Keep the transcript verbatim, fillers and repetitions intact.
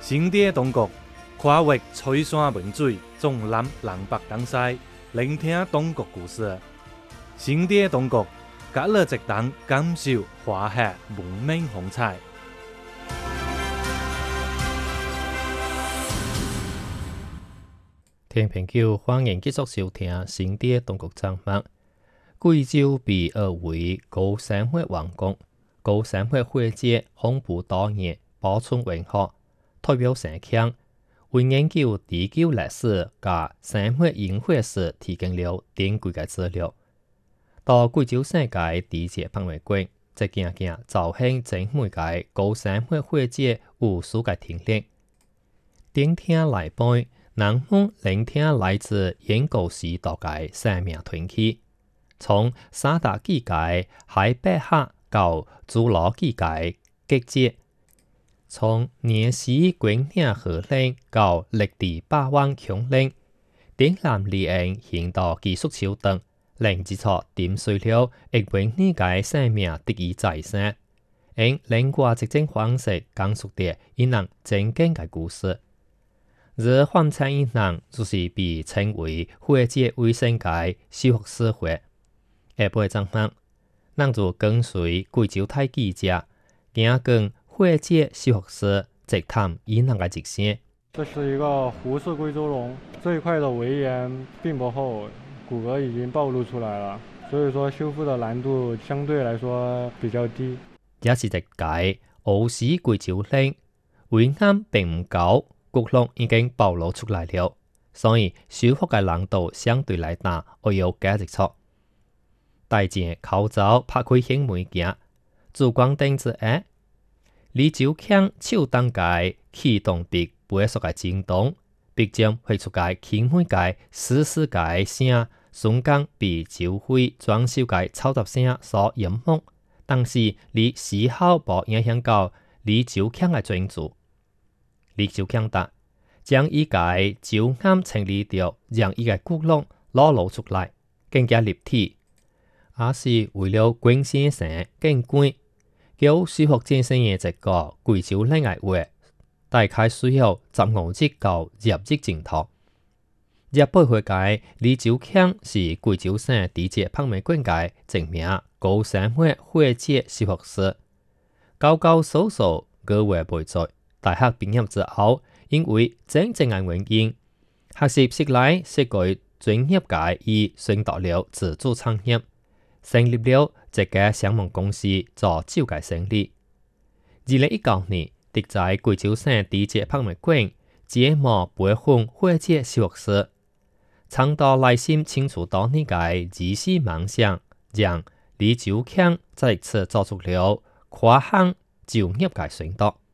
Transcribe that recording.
新地中国跨越吹山文水，纵览南北东西，聆听中国故事。新地中国，隔了一档感受华夏文明风采。 听朋友，欢迎继续收听新地中国节目。贵州被誉为高山血王国，高山血血迹丰富多元，保存文化，代表城强。为研究地球历史和山血饮血史提供了珍贵的资料。到贵州省界地质博物馆，则渐渐造现整每个高山血血迹有数个听力。顶听来背，人们聆听来自研究时代的生命传奇。从三大纪界海百合到侏罗纪界季节，从原始滚岭河岭到历地百万穹岭，顶南离岸行到技术手段，令这座点水了亦为呢个生命得以再生，用另外一种方式讲述着一人真经的故事。而反差一人就是被称为血迹卫生界修复师会。下晡节目，咱就跟随贵州太记者，行跟血迹修复师直探伊人的一生。 这是一个湖式贵州龙，这一块的围岩并不厚，骨骼已经暴露出来了，所以说修复的难度相对来说比较低。 这是一个乌石贵州岭，围岩并唔高，骨骼已经暴露出来了，所以修复的难度相对来大，我有加一错。大件口罩拍开显媒件，主光灯之下，李周强手当界启动笔倍速的震动，笔尖会出界起每界丝丝界声，瞬间被周辉装修界操作声所淹没，但是你丝毫无影响到李周强的专注。李周强答，将伊界周眼清理掉，让伊个骨骼裸露出来，更加立体。也是为了关先生更关，叫修复健身的一个贵州岭的话，大概需要十五日到廿日前头。日本会界李周强是贵州省地质博物馆界证明高山血血迹修复师，高高数数五月未在大学毕业之后，因为真正的原因，学习室内设计专业界已选择了自主创业。成立了一家商务公司做酒界生意。二零一九年，伫在贵州省地质博物馆揭幕培训血迹修复师，长达内心清楚多年的儿时梦想，让李周强在此做出了跨行就业的选择。